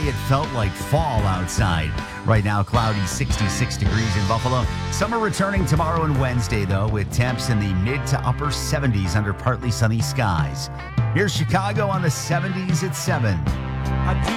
it felt like fall outside. Right now, cloudy, 66 degrees in Buffalo. Summer returning tomorrow and Wednesday, though, with temps in the mid to upper 70s under partly sunny skies. Here's Chicago on the 70s at 7.